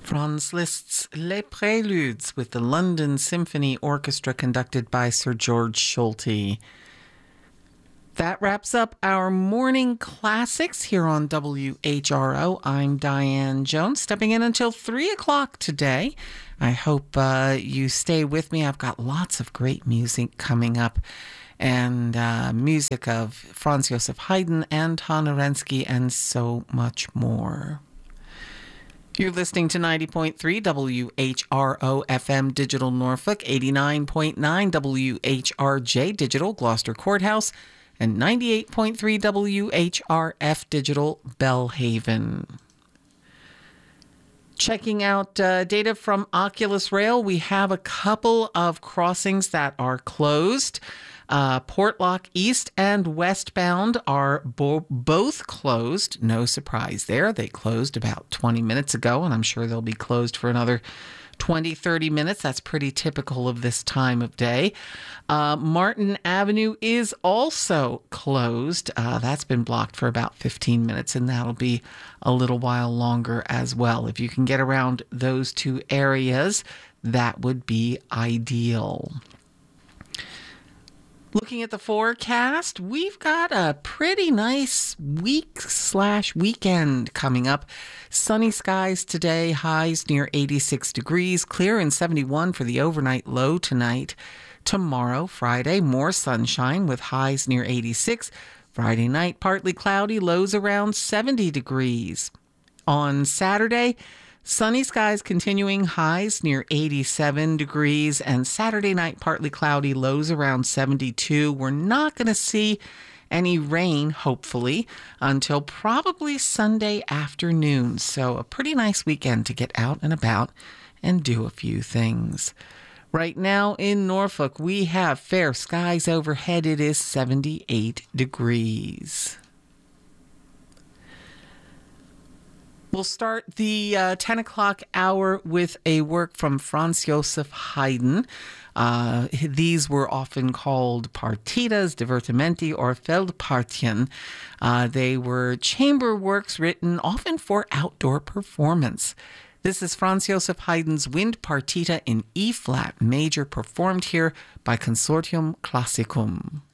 Franz Liszt's Les Préludes with the London Symphony Orchestra conducted by Sir George Solti. That wraps up our morning classics here on WHRO. I'm Diane Jones, stepping in until 3 o'clock today. I hope you stay with me. I've got lots of great music coming up, and music of Franz Joseph Haydn, Anton Arensky, and so much more. You're listening to 90.3 WHRO FM Digital Norfolk, 89.9 WHRJ Digital Gloucester Courthouse, and 98.3 WHRF Digital Bellhaven. Checking out data from Oculus Rail, we have a couple of crossings that are closed. Portlock East and westbound are both closed. No surprise there. They closed about 20 minutes ago, and I'm sure they'll be closed for another 20, 30 minutes. That's pretty typical of this time of day. Martin Avenue is also closed. That's been blocked for about 15 minutes, and that'll be a little while longer as well. If you can get around those two areas, that would be ideal. Looking at the forecast, we've got a pretty nice week/weekend coming up. Sunny skies today, highs near 86 degrees, clear and 71 for the overnight low tonight. Tomorrow, Friday, more sunshine with highs near 86. Friday night, partly cloudy, lows around 70 degrees. On Saturday, sunny skies continuing, highs near 87 degrees, and Saturday night partly cloudy, lows around 72. We're not going to see any rain, hopefully, until probably Sunday afternoon. So a pretty nice weekend to get out and about and do a few things. Right now in Norfolk, we have fair skies overhead. It is 78 degrees. We'll start the 10 o'clock hour with a work from Franz Joseph Haydn. These were often called partitas, divertimenti, or Feldpartien. They were chamber works written often for outdoor performance. This is Franz Joseph Haydn's Wind Partita in E-flat major, performed here by Consortium Classicum.